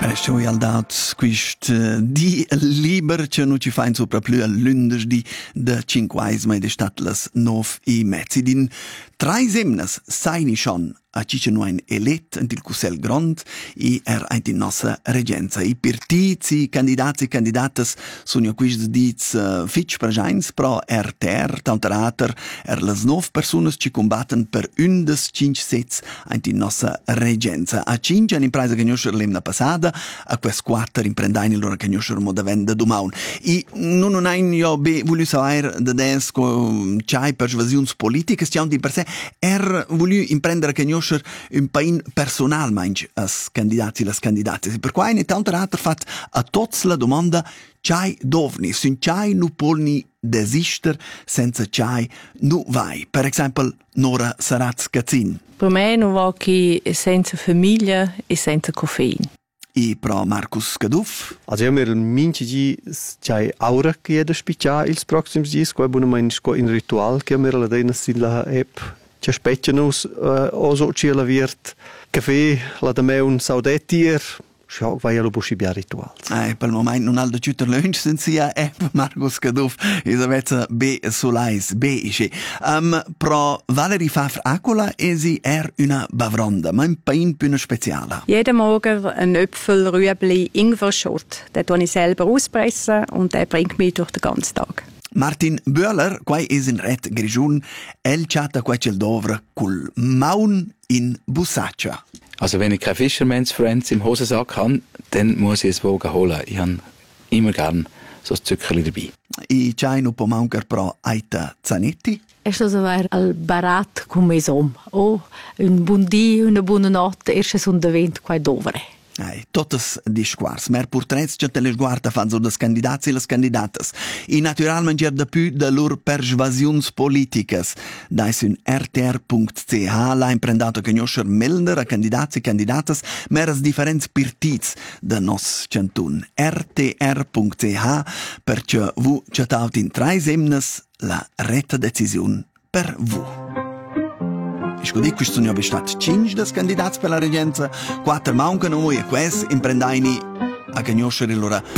Restau al dat quist di liber che non ci fa in sopra più all'undesdi de 5 mai de stat las 9:30. Din 3 semnas saini schon a cice nu ein elet in il Cussel Grond e ein in nostra regenza. I partiti, i candidati e candidatas sono quist dits fitch presents pro RTR, tanterater las 9 personas ci combatten per un des 5 sets in nostra regenza. A 5 in impresa cagnoscer l'emna passada, a quest 4 imprendaini loro cagnoscer mo da venda domaun. I non ein io be voglio saper da des c'hai persuasiuns politiche, stiamo di per sé voglio imprendere cagnoscer un pain personal manch as candidati las candidate. Per qua in tanto rater fat a tots la domanda c'hai dovni, sin c'hai nu polni desister senza c'hai nu vai. Per esempio Nora Saratz-Cazzin. Per me non va chi senza famiglia e senza caffeina. E pro Marcus Caduff. Also io mir minci di c'hai aura che è da spicciare ils proxims dies, qua buona mensch qua in ritual che mir la dena sin la app. Ci aspettano oso ci la virt caffè la da me un saudetier schau vai allo buscibiar ritual. Per il momento non aldo tutor lunch senza app Marcus Caduff isavezza be solais be isce. Pro Valerie Favre-Acola esi una bavronda, ma un pain più speciale. Jeden Morgen ein Äpfel, Rüebli, Ingwerschott. Den tue ich selber auspressen und der bringt mich durch den ganzen Tag. Martin Böhler, quai es in ret Grigiun, el chatta quai cel dovra cul maun in Bussaccia. Also wenn ich keine Fisherman's Friends im Hosensack habe, dann muss ich es wogen holen. Ich habe immer gern so ein Zuckerli dabei. I c'hai nu pomaunker pro Aita Zanetti? È stato al barat come som. Oh, un buon dì, una buona notte, esce sul vento qua dovre. Totes di squars, mer portrets che te le sguarda fan so des candidats e les candidatas. I naturalment ger da più da lur persuasiuns politicas. Dais un rtr.ch la imprendato cagnoscer melder a candidats e candidatas meras differents partits da nos cantun. rtr.ch perché vu cetaut in 3 semnas la retta decisiun per vu. Scudi, questi sono stati 5 des candidati per la regenza, 4 mancano e questi imprendaini a conoscere loro